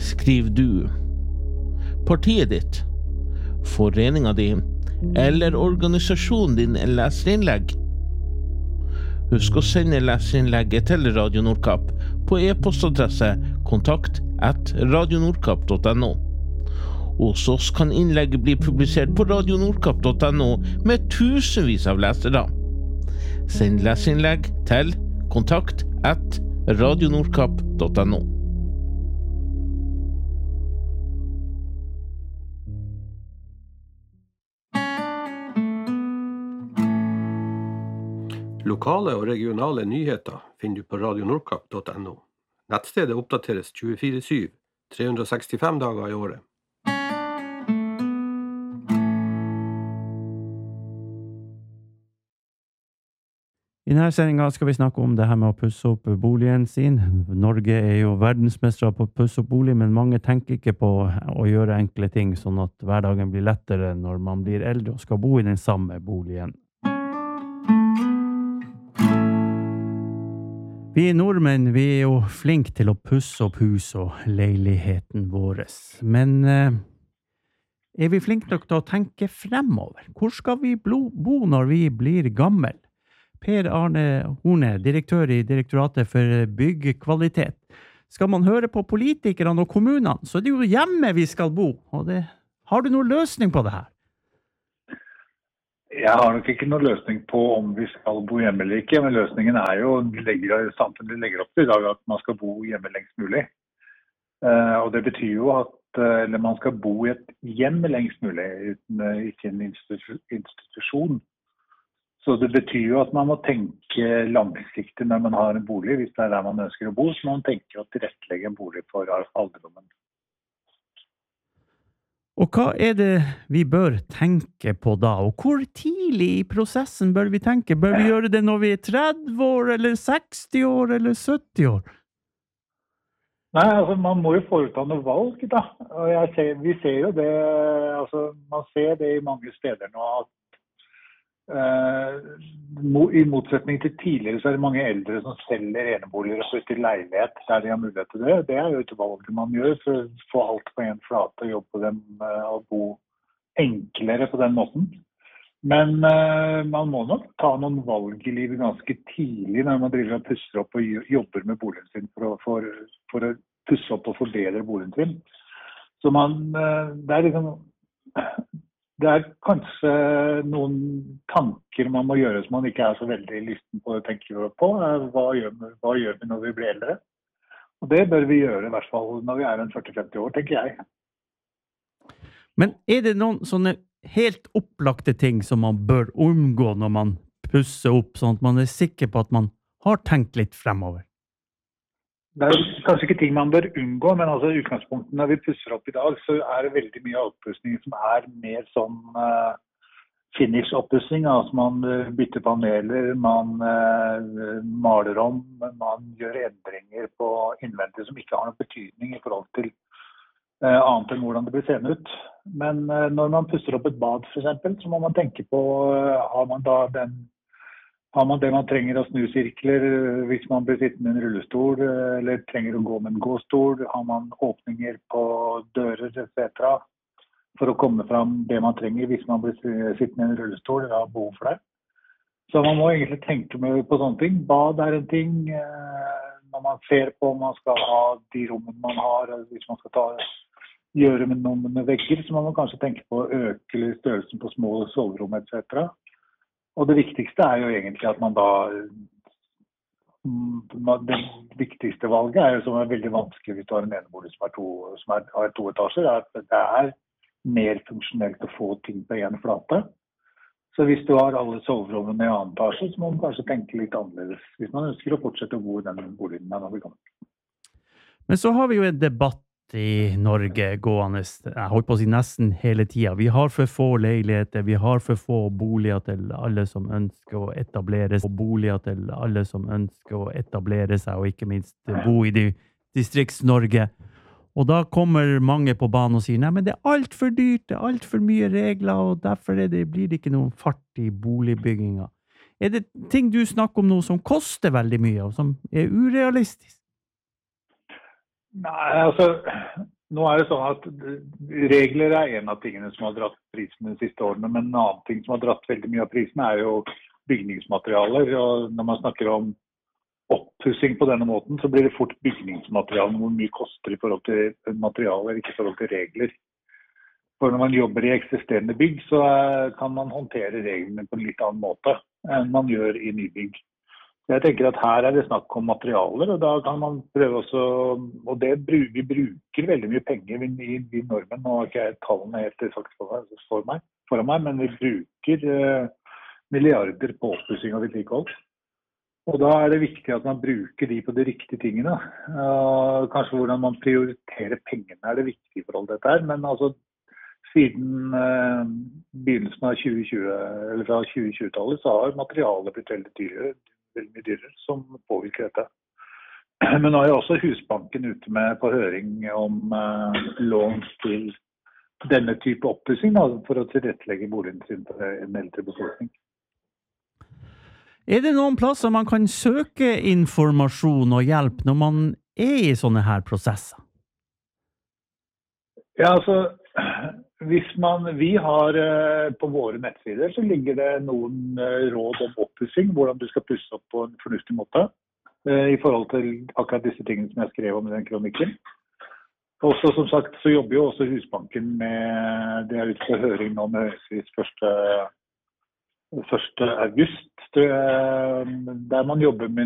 skriver du, partiet ditt, foreningen din eller organisasjonen din leserinnlegg. Husk å sende leserinnlegget til Radio Nordkapp på e-postadresse kontakt@radionordkapp.no. Hos oss kan innlegget bli publisert på radionordkapp.no med tusenvis av lesere. Send leserinnlegg til kontakt@radionordkapp.no. Lokale og regionale nyheter finner du på radionordkapp.no. Nettstedet oppdateres 24/7, 365 dager i året. I denne sendingen skal vi snakke om det her med å pusse opp boligen sin. Norge er jo verdensmestere på å pusse opp bolig, men mange tenker ikke på å gjøre enkle ting, sånn at hverdagen blir lettere når man blir eldre og skal bo i den samme boligen. Vi nordmenn, vi er jo flinke til å pusse opp hus og leiligheten vår. Men er vi flinke nok til å tenke fremover? Hvor skal vi bo når vi blir gammel? Per Arne Horne, direktør i Direktoratet for byggkvalitet. Skal man høre på politikerne og kommunene, så er det jo hjemme vi skal bo. Har du noen løsning på det her? Jeg har nok ikke noen løsning på om vi skal bo hjemme eller ikke, men løsningen er jo, samfunnet legger opp til i dag at man skal bo hjemme lengst mulig. Og det betyr jo at man skal bo i et hjem lengst mulig, ikke en institusjon. Så det betyr jo at man må tenke langsiktig når man har en bolig, hvis det er der man ønsker å bo, så man tenker å tilrettelegge en bolig for alderdommen. Og hva er det vi bør tenke på da? Og hvor tidlig i prosessen bør vi tenke? Bør vi gjøre det når vi er 30 år, eller 60 år, eller 70 år? Nei, altså man må jo foreta noe valg da. Og vi ser jo det, altså man ser det i mange steder nå at i motsetning til tidligere så er det mange eldre som selger eneboliger og flytter i leilighet der de har mulighet til det. Det er jo et valg man gjør for å få alt på en flate og jobbe på dem og bo enklere på den måten. Men man må nok ta noen valg i livet ganske tidlig når man driver og pusser opp og jobber med boligen sin for å pusse opp og forbedre boligen sin. Så det er kanskje noen tanker man må gjøre som man ikke er så veldig lysten på å tenke på. Hva gjør vi når vi blir eldre? Og det bør vi gjøre i hvert fall når vi er en 40-50 år, tenker jeg. Men er det noen sånne helt opplagte ting som man bør unngå når man pusser opp, sånn at man er sikker på at man har tenkt litt fremover? Det er kanskje ikke ting man bør unngå, men altså i utgangspunktet når vi pusser opp i dag, så er det veldig mye oppussing som er mer sånn finish-oppussing. Altså man bytter paneler, man maler om, man gjør endringer på innvendig som ikke har noen betydning i forhold til annet enn hvordan det blir seende ut. Men når man pusser opp et bad for eksempel, så må man tenke på, har man det man trenger av snusirkler hvis man blir sittende i en rullestol, eller trenger å gå med en gåstol? Har man åpninger på dører, etc. for å komme fram det man trenger hvis man blir sittende i en rullestol eller har behov for det? Så man må egentlig tenke på sånne ting. Bad er en ting. Når man ser på om man skal ha de rommene man har, eller hvis man skal gjøre med noen med vegger, så må man kanskje tenke på å øke størrelsen på små soverom, etc. Og det viktigste er jo egentlig at man det viktigste valget er jo som er veldig vanskelig hvis du har en enebolig som har 2 etasjer, er at det er mer funksjonelt å få ting på en flate. Så hvis du har alle soverommene i annen etasje, så må man kanskje tenke litt annerledes hvis man ønsker å fortsette å bo i den boligen man har blitt gammel. Men så har vi jo en debatt i Norge gående, jeg holdt på å si nesten hele tiden. Vi har for få leiligheter, vi har for få boliger til alle som ønsker å etablere seg, og ikke minst bo i Distrikts-Norge. Og da kommer mange på banen og sier, nei, men det er alt for dyrt, det er alt for mye regler, og derfor blir det ikke noen fart i boligbygginga. Er det ting du snakker om nå som koster veldig mye, og som er urealistisk? Nei, altså, nå det sånn at regler en av tingene som har dratt prisen de siste årene, men en annen ting som har dratt veldig mye av prisen jo bygningsmaterialer, og når man snakker om oppussing på denne måten, så blir det fort bygningsmaterialer, hvor mye koster i forhold til materialer, ikke i forhold til regler. For når man jobber i eksisterende bygg, så kan man håndtere reglene på en litt annen måte enn man gjør i nybygg. Jeg tenker at her det snakk om materialer, og da kan man prøve også, og vi bruker veldig mye penger i normen, nå har ikke jeg tallene helt faktisk foran meg, men vi bruker milliarder på oppussing og vedlikehold. Og da det viktig at man bruker de på de riktige tingene. Kanskje hvordan man prioriterer pengene det viktige i forhold til dette her, men altså siden begynnelsen av 2020, eller fra 2020-tallet, så har materialet blitt veldig mye dyrere, som påvirker dette. Men nå jo også Husbanken ute med på høring om lån til denne type oppussing, for å tilrettelegge boligen sin for en eldre befolkning. Det noen plasser man kan søke informasjon og hjelp når man i sånne her prosesser? Ja, altså, vi har på våre nettsider så ligger det noen råd om oppussing, hvordan du skal pusse opp på en fornuftig måte, i forhold til akkurat disse tingene som jeg skrev om i den kronikken. Også som sagt så jobber jo også Husbanken med, det ute på høring nå med høyesteretts 1. august, der man jobber med